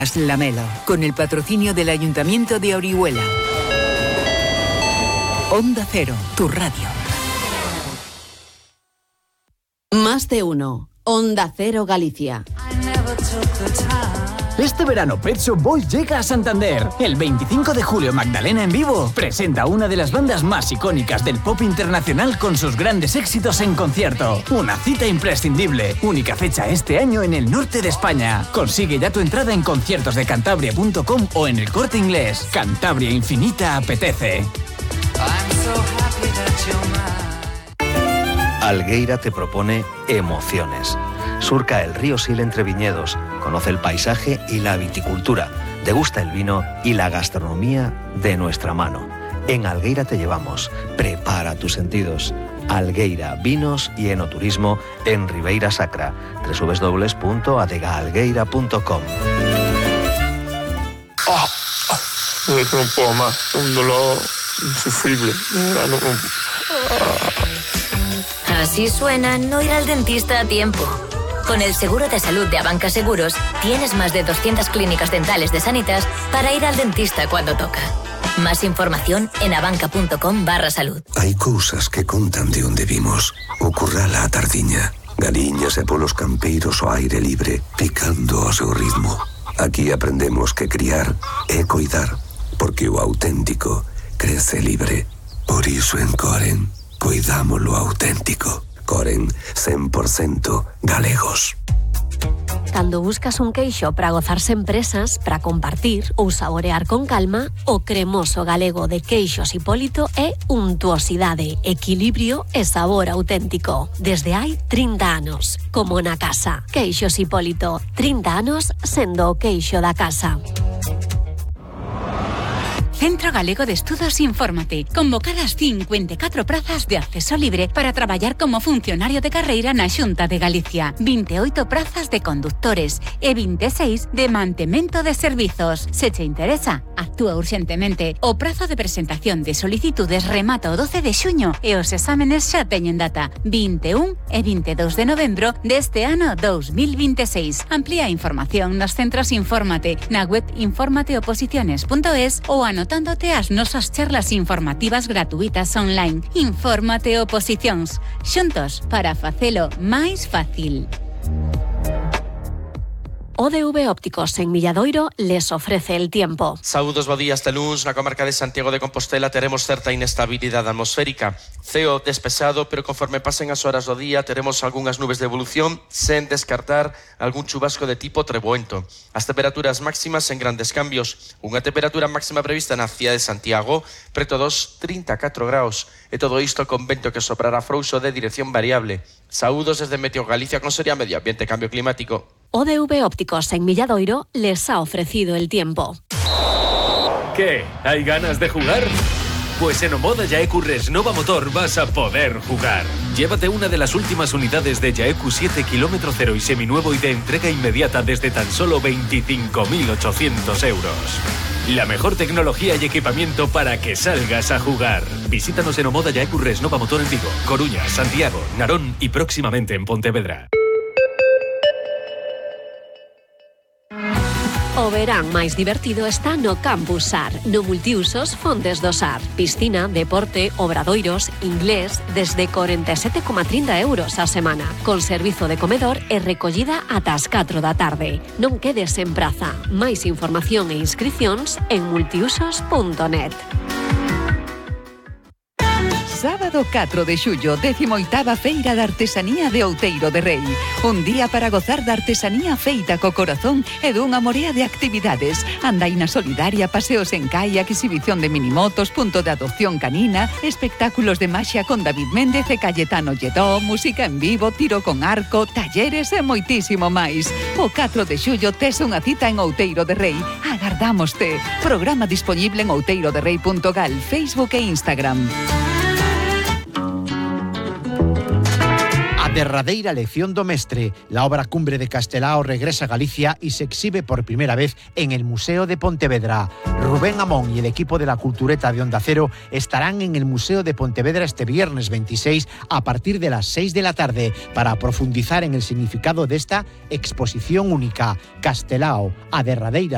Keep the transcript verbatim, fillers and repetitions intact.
Lamelo, con el patrocinio del Ayuntamiento de Orihuela. Onda Cero, tu radio. Más de uno. Onda Cero Galicia. Este verano Pet Shop Boys llega a Santander. El veinticinco de julio Magdalena en Vivo presenta una de las bandas más icónicas del pop internacional con sus grandes éxitos en concierto. Una cita imprescindible. Única fecha este año en el norte de España. Consigue ya tu entrada en conciertos de cantabria punto com o en el Corte Inglés. Cantabria Infinita apetece. Algueira te propone emociones. Surca el río Sil entre viñedos, conoce el paisaje y la viticultura, degusta el vino y la gastronomía de nuestra mano. En Algueira te llevamos. Prepara tus sentidos. Algueira, vinos y enoturismo en Ribeira Sacra. doble u doble u doble u punto adega algueira punto com. Oh, oh, no puedo más, un dolor insufrible. No, no, no. Así suena no ir al dentista a tiempo. Con el seguro de salud de Abanca Seguros, tienes más de doscientas clínicas dentales de Sanitas para ir al dentista cuando toca. Más información en abanca.com barra salud. Hai cousas que contan de onde vimos. O curral á tardiña. Galiñas e polos campeiros ao aire libre, picando ao seu ritmo. Aquí aprendemos que criar é coidar, porque o auténtico crece libre. Por iso en Coren, coidámolo auténtico. Coren, cien por ciento galegos. Cando buscas un queixo para gozar sen presas, para compartir ou saborear con calma, o cremoso galego de Queixos Hipólito é untuosidade, equilibrio e sabor auténtico. Desde hai trinta anos, como na casa. Queixos Hipólito, trinta anos sendo o queixo da casa. Centro Galego de Estudos Infórmate. Convocadas cincuenta y cuatro prazas de acceso libre para traballar como funcionario de carreira na Xunta de Galicia. veintiocho prazas de conductores e veintiséis de mantemento de servizos. Se te interesa, actúa urxentemente. O prazo de presentación de solicitudes remata o doce de xuño e os exámenes xa teñen data. veintiuno e veintidós de novembro deste ano dos mil veintiséis. Amplía información nos centros Infórmate na web informateoposiciones punto es ou anotando Dándote as nosas charlas informativas gratuitas online. Infórmate Oposicións. Xuntos para facelo máis fácil. O D V Ópticos en Milladoiro les ofrece el tiempo. Saúdos, bo día, este luns na comarca de Santiago de Compostela teremos certa inestabilidade atmosférica. Ceo despexado, pero conforme pasen as horas do día teremos algunhas nubes de evolución sen descartar algún chubasco de tipo treboento. As temperaturas máximas en grandes cambios. Unha temperatura máxima prevista na cidade de Santiago preto dos trinta e catro graus. E todo isto con vento que soprará frouxo de dirección variable. Saúdos desde Meteo Galicia, Consellería Medio Ambiente e Cambio Climático. O D V Ópticos en Milladoiro les ha ofrecido el tiempo. ¿Qué? ¿Hay ganas de jugar? Pues en Omoda Yaeku Resnova Motor vas a poder jugar. Llévate una de las últimas unidades de Yaeku siete kilómetro cero y seminuevo y de entrega inmediata desde tan solo veinticinco mil ochocientos euros. La mejor tecnología y equipamiento para que salgas a jugar. Visítanos en Omoda Yaeku Resnova Motor en Vigo, Coruña, Santiago, Narón y próximamente en Pontevedra. O verán máis divertido está no Campus S A R, no multiusos Fontes do S A R. Piscina, deporte, obradoiros, inglés, desde corenta e sete coma trinta euros a semana, con servizo de comedor e recollida ata as catro da tarde. Non quedes en praza. Máis información e inscricións en multiusos punto net. Sábado catro de xullo, décimo oitava Feira de Artesanía de Outeiro de Rei. Un día para gozar da artesanía feita co corazón e dunha morea de actividades. Andaina solidaria, paseos en kayak, exhibición de minimotos, punto de adopción canina, espectáculos de maxia con David Méndez e Cayetano Lledó, música en vivo, tiro con arco, talleres e moitísimo máis. O catro de xullo tes unha cita en Outeiro de Rei. Agardámoste. Programa disponible en outeiro de rei punto gal, Facebook e Instagram. Derradeira lección do mestre. La obra Cumbre de Castelao regresa a Galicia y se exhibe por primera vez en el Museo de Pontevedra. Rubén Amón y el equipo de la Cultureta de Onda Cero estarán en el Museo de Pontevedra este viernes veintiséis a partir de las seis de la tarde para profundizar en el significado de esta exposición única. Castelao, a derradeira